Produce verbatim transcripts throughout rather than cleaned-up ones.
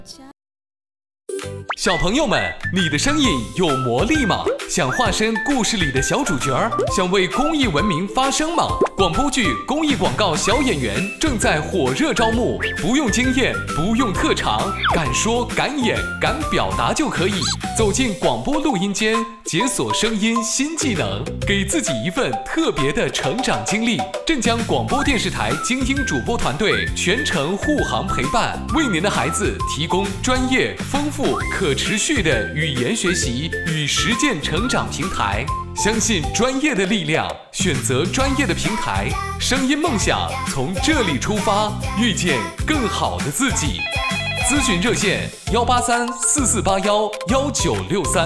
小朋友们，你的声音有魔力吗？想化身故事里的小主角，想为公益文明发声吗？广播剧、公益广告小演员正在火热招募，不用经验，不用特长，敢说敢演敢表达就可以。走进广播录音间，解锁声音新技能，给自己一份特别的成长经历。镇江广播电视台精英主播团队全程护航陪伴，为您的孩子提供专业、丰富、可持续的语言学习与实践成长平台。相信专业的力量，选择专业的平台，声音梦想从这里出发，遇见更好的自己。咨询热线：幺八三四四八幺幺九六三。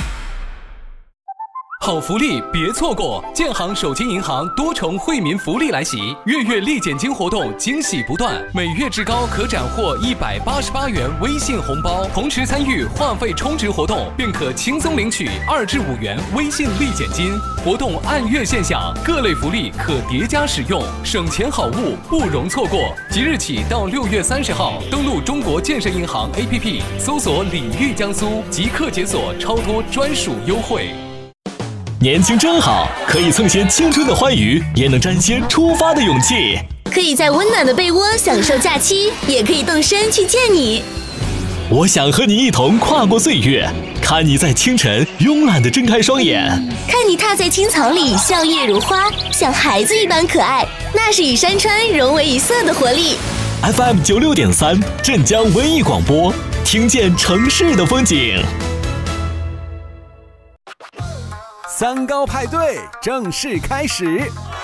好福利别错过！建行手机银行多重惠民福利来袭，月月立减金活动惊喜不断，每月至高可斩获一百八十八元微信红包，同时参与话费充值活动，便可轻松领取二至五元微信立减金。活动按月现享，各类福利可叠加使用，省钱好物不容错过。即日起到六月三十号，登录中国建设银行 A P P， 搜索“礼遇江苏”，即刻解锁超多专属优惠。 年轻真好，可以蹭些青春的欢愉，也能沾些出发的勇气。 可以在温暖的被窝享受假期，也可以动身去见你。 我想和你一同跨过岁月，看你在清晨慵懒地睁开双眼， 看你踏在青草里笑靥如花，像孩子一般可爱，那是与山川融为一色的活力。 F M 九六点三，镇江文艺广播，听见城市的风景。 三高派对正式开始。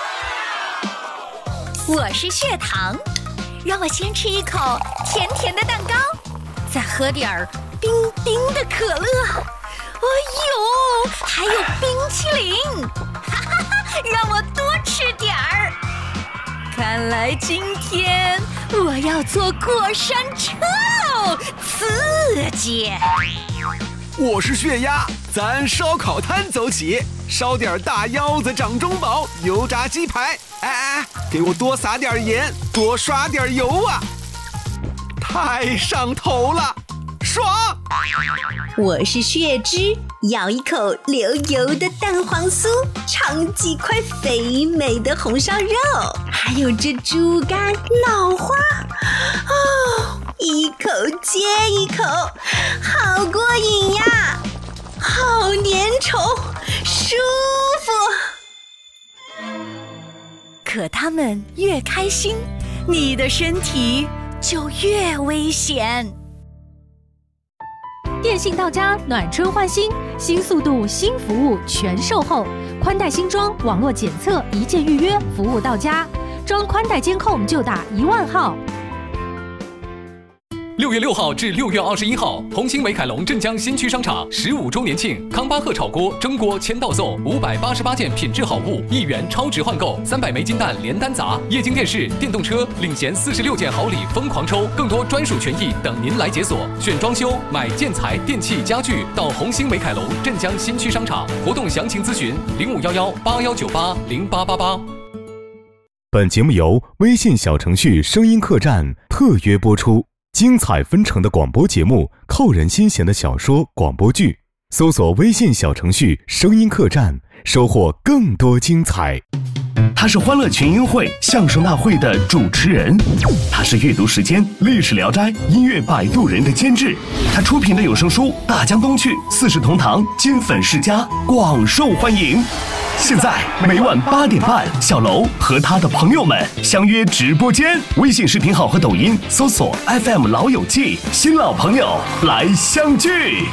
我是血糖，让我先吃一口甜甜的蛋糕，再喝点儿冰冰的可乐。哎呦，还有冰淇淋，哈哈哈，让我多吃点儿。看来今天我要坐过山车喽，刺激！ 我是血压，咱烧烤摊走起，烧点大腰子掌中宝，油炸鸡排。哎哎，给我多撒点盐，多刷点油啊！太上头了，爽！ 我是血脂，咬一口流油的蛋黄酥，尝几块肥美的红烧肉，还有这猪肝脑花，哦，一口接一口，好过瘾呀，好粘稠，舒服。 可他们越开心，你的身体就越危险。 电信到家，暖春换新，新速度、新服务全售后，宽带新装，网络检测，一键预约，服务到家。装宽带监控就打一万号。 六月六号至六月二十一号，红星美凯龙镇江新区商场十五周年庆，康巴赫炒锅、蒸锅签到送五百八十八件品质好物，一元超值换购，三百枚金蛋连单砸，液晶电视、电动车领衔四十六件好礼疯狂抽，更多专属权益等您来解锁。选装修、买建材、电器、家具，到红星美凯龙镇江新区商场。活动详情咨询零五幺幺八幺九八零八八八。 本节目由微信小程序声音客栈特约播出。精彩纷呈的广播节目，扣人心弦的小说、广播剧，搜索微信小程序声音客栈，收获更多精彩。 他是欢乐群英会、相声大会的主持人，他是阅读时间、历史聊斋、音乐摆渡人的监制，他出品的有声书《大江东去》《四世同堂》《金粉世家》广受欢迎。现在每晚八点半，小楼和他的朋友们相约直播间，微信视频号和抖音搜索 F M 老友记，新老朋友来相聚。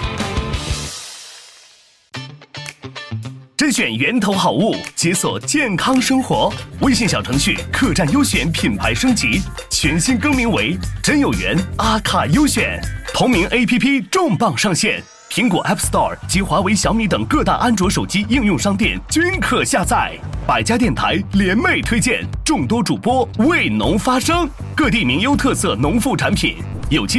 甄选源头好物，解锁健康生活。微信小程序客栈优选品牌升级，全新更名为真有缘阿卡优选，同名 A P P 重磅上线。苹果 App Store 及华为、小米等各大安卓手机应用商店均可下载。百家电台联袂推荐，众多主播为农发声，各地名优特色农副产品有机